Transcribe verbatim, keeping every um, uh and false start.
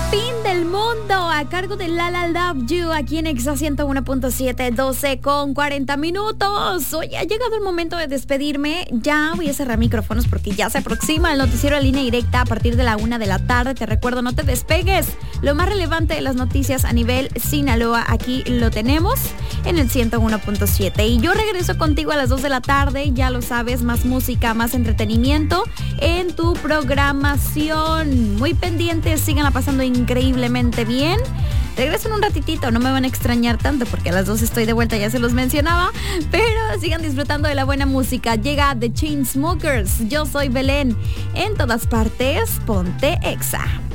Fin del mundo a cargo de Lala Love You aquí en Exa ciento uno punto siete, doce con cuarenta minutos. Hoy ha llegado el momento de despedirme. Ya voy a cerrar micrófonos porque ya se aproxima el noticiero de Línea Directa a partir de la una de la tarde. Te recuerdo, no te despegues. Lo más relevante de las noticias a nivel Sinaloa, aquí lo tenemos en el ciento uno punto siete. Y yo regreso contigo a las dos de la tarde. Ya lo sabes, más música, más entretenimiento en tu programación. Muy pendientes, síganla pasando increíblemente bien. Regreso en un ratitito, no me van a extrañar tanto porque a las dos estoy de vuelta, ya se los mencionaba, pero sigan disfrutando de la buena música. Llega The Chainsmokers, yo soy Belén. En todas partes, ponte Exa.